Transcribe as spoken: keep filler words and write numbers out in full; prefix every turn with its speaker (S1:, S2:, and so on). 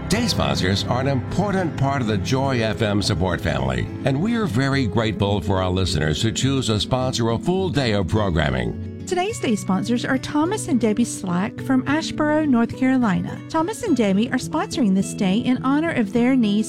S1: Day sponsors are an important part of the Joy F M support family, and we are very grateful for our listeners who choose to sponsor a full day of programming.
S2: Today's day sponsors are Thomas and Debbie Slack from Asheboro, North Carolina. Thomas and Debbie are sponsoring this day in honor of their niece,